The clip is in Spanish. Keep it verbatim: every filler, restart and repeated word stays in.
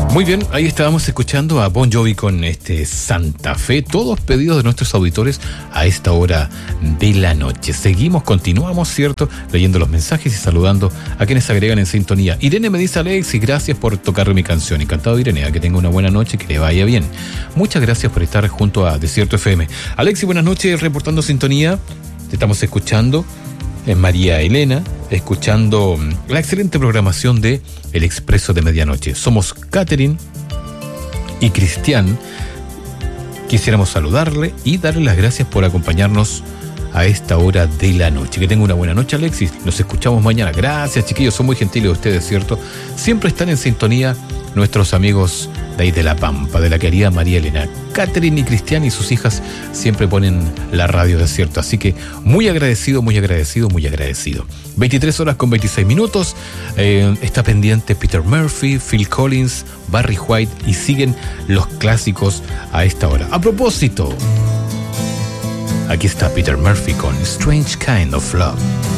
Muy bien, ahí estábamos escuchando a Bon Jovi con este Santa Fe, todos pedidos de nuestros auditores a esta hora de la noche. Seguimos, continuamos, ¿cierto? Leyendo los mensajes y saludando a quienes se agregan en sintonía. Irene me dice: Alexis, gracias por tocar mi canción. Encantado, Irene, a que tenga una buena noche, que le vaya bien. Muchas gracias por estar junto a Desierto F M. Alexis, buenas noches, reportando sintonía. Te estamos escuchando. Es María Elena, escuchando la excelente programación de El Expreso de Medianoche. Somos Catherine y Cristian. Quisiéramos saludarle y darle las gracias por acompañarnos a esta hora de la noche. Que tenga una buena noche, Alexis. Nos escuchamos mañana. Gracias, chiquillos. Son muy gentiles ustedes, ¿cierto? Siempre están en sintonía nuestros amigos de ahí de La Pampa, de la querida María Elena. Catherine y Cristian y sus hijas siempre ponen la radio, Desierto. Así que muy agradecido, muy agradecido, muy agradecido. veintitrés horas con veintiséis minutos. Eh, está pendiente Peter Murphy, Phil Collins, Barry White y siguen los clásicos a esta hora. A propósito, aquí está Peter Murphy con Strange Kind of Love.